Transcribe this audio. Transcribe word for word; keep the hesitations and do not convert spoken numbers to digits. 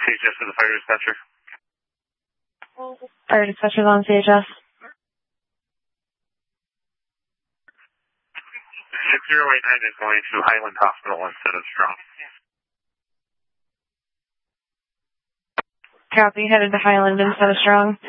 C H S to the fire dispatcher. Fire dispatcher's on C H S. six zero eight nine is going to Highland Hospital instead of Strong. Copy, headed to Highland instead of Strong.